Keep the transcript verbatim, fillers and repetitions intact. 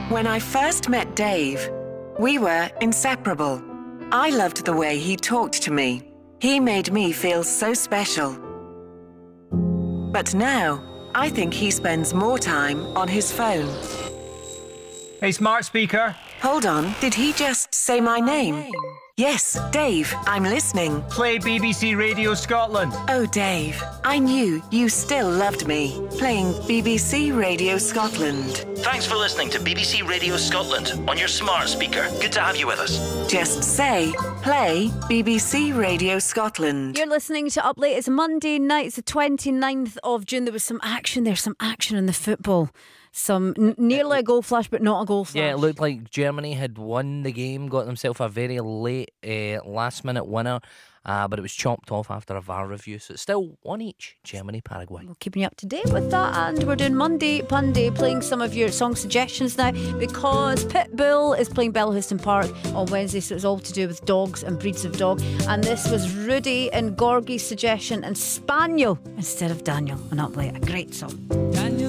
When I first met Dave, we were inseparable. I loved the way he talked to me. He made me feel so special. But now, I think he spends more time on his phone. Hey, smart speaker. Hold on, did he just say my name? Yes, Dave, I'm listening. Play B B C Radio Scotland. Oh, Dave, I knew you still loved me. Playing B B C Radio Scotland. Thanks for listening to B B C Radio Scotland on your smart speaker. Good to have you with us. Just say, play B B C Radio Scotland. You're listening to Up Late. It's Monday night, it's the twenty-ninth of June. There was some action there, some action in the football. Some n- nearly a goal flash, but not a goal flash. Yeah, it looked like Germany had won the game, got themselves a very late uh, last minute winner, uh, but it was chopped off after a V A R review. So it's still one each, Germany, Paraguay. We're keeping you up to date with that, and we're doing Monday Punday, playing some of your song suggestions now, because Pitbull is playing Bellhouston Park on Wednesday, so it's all to do with dogs and breeds of dog. And this was Rudy and Gorgie's suggestion, and Spaniel instead of Daniel on Up Late. A great song.